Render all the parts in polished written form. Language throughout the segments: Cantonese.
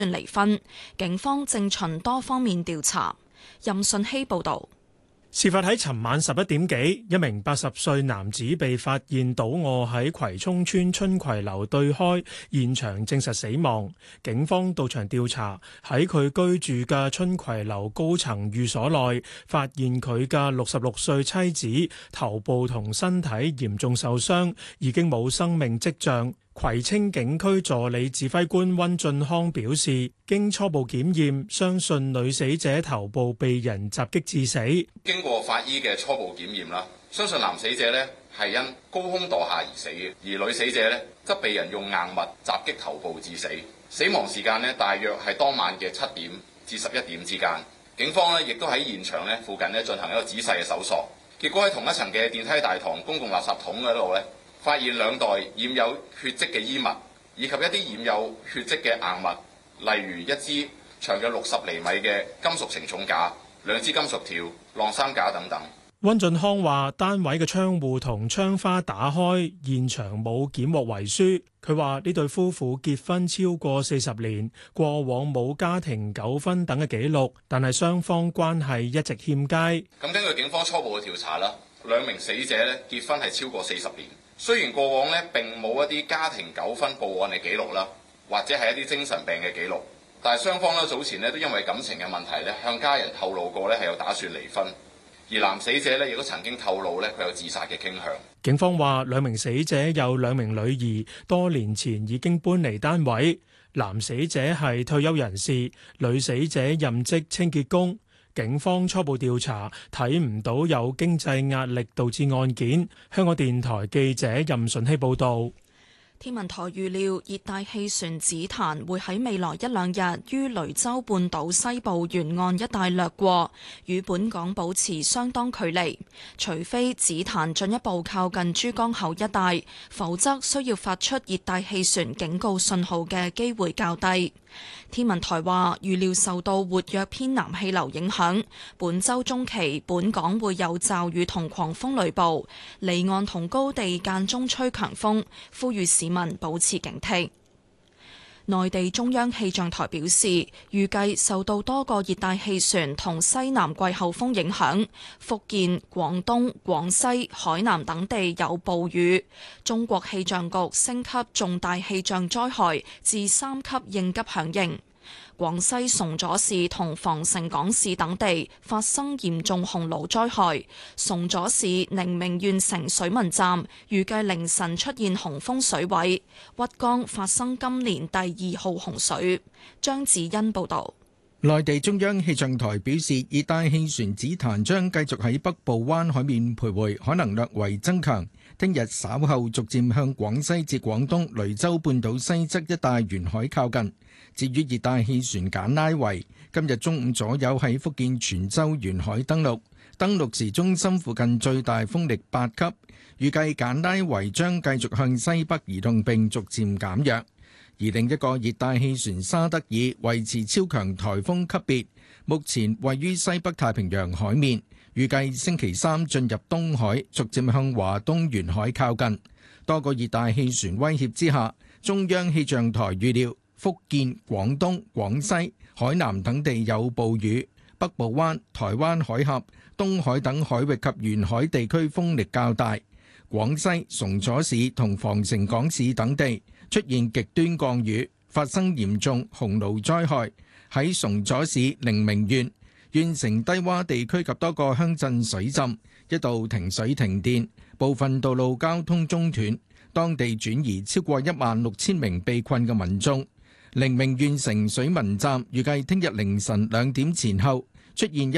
離婚，警方正循多方面調查。任信希報導。 事發喺尋晚11點幾，一名80歲男子被發現倒卧喺葵涌村春葵樓對開，現場證實死亡。警方到場調查，喺佢居住嘅春葵樓高層寓所內，發現佢嘅66歲妻子頭部同身體嚴重受傷，已經冇生命跡象。葵青警區助理指揮官溫俊康表示，經初步檢驗，相信女死者頭部被人襲擊致死。 經過法醫嘅初步檢驗啦，相信男死者呢係因高空墮下而死嘅，而女死者呢則被人用硬物襲擊頭部致死。死亡時間呢大約係當晚嘅7點至11點之間。警方呢亦都喺現場呢附近呢進行一個仔細嘅搜索，結果喺同一層嘅電梯大堂公共垃圾桶嗰度呢，發現2袋染有血跡嘅衣物，以及一啲染有血跡嘅硬物，例如一支長約60厘米嘅金屬承重架、2支金屬條、晾衫架等等。 溫俊康話：單位嘅窗戶同窗花打開，現場冇檢獲遺書。佢話呢對夫婦結婚超過40年，過往冇家庭糾紛等嘅記錄，但係雙方關係一直欠佳。 咁根據警方初步嘅調查啦，2名死者咧結婚係超過40年。雖然過往咧並冇一啲家庭糾紛報案嘅記錄啦，或者係一啲精神病嘅記錄，但係雙方咧早前咧都因為感情嘅問題咧向家人透露過咧係有打算離婚，而男死者咧亦都曾經透露咧佢有自殺嘅傾向。 警方話2名死者有2名女兒，多年前已經搬離單位。男死者係退休人士，女死者任職清潔工。警方初步調查睇唔到有經濟壓力導致案件。香港電台記者任順希報導。 天文台預料熱帶氣旋紫檀會喺未來1-2日於雷州半島西部沿岸一帶掠過，與本港保持相當距離。除非紫檀進一步靠近珠江口一帶，否則需要發出熱帶氣旋警告信號嘅機會較低。天文台話預料受到活躍偏南氣流影響，本週中期本港會有驟雨同狂風雷暴，離岸同高地間中吹強風，呼籲市民保持警惕。內地中央氣象台表示，預計受到多個熱帶氣旋同西南季候風影響，福建、廣東、廣西、海南等地有暴雨。中國氣象局升級重大氣象災害至3級應急響應。廣西崇左市同防城港市等地發生嚴重洪澇災害，崇左市寧明縣城水文站預計凌晨出現洪峰水位，鬱江發生今年第2號洪水。張子欣報導。 內地中央氣象台表示，熱帶氣旋紫檀將繼續喺北部灣海面徘徊，可能略為增強。聽日稍後逐漸向廣西至廣東雷州半島西側一帶沿海靠近。至於熱帶氣旋簡拉維，今日中午左右喺福建泉州沿海登陸時中心附近最大風力8級。預計簡拉維將繼續向西北移動並逐漸減弱。而另一個熱帶氣旋沙德爾維持超強颱風級別，目前位於西北太平洋海面，預計星期3進入東海，逐漸向華東沿海靠近。多個熱帶氣旋威脅之下，中央氣象台預料福建、廣東、廣西、海南等地有暴雨，北部灣、台灣海峽、東海等海域及沿海地區風力較大。廣西崇左市同防城港市等地出現極端降雨，發生嚴重洪澇災害。喺崇左市寧明縣，縣城低洼地區及多個鄉鎮水浸，一度停水停電，部分道路交通中斷，當地轉移超過16000名被困嘅民眾。寧明縣城水文站預計聽日凌晨2點前後出現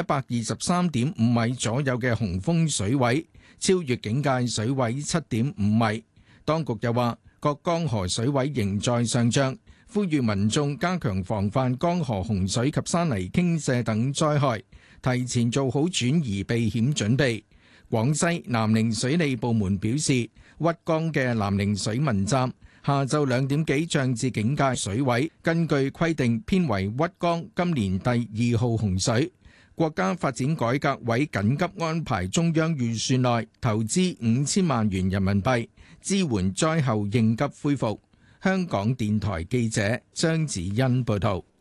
123.5米左右嘅洪峰水位，超越警戒水位7.5米。當局又話，各江河水位仍在上漲，呼籲民眾加強防範江河洪水及山泥傾瀉等災害，提前做好轉移避險準備。廣西南寧水利部門表示，鬱江嘅南寧水文站下晝2點幾漲至警戒水位，根據規定編為鬱江今年第2號洪水。國家發展改革委緊急安排中央預算內投資5000萬元人民幣，支援災後應急恢復。 香港電台記者張子欣報道。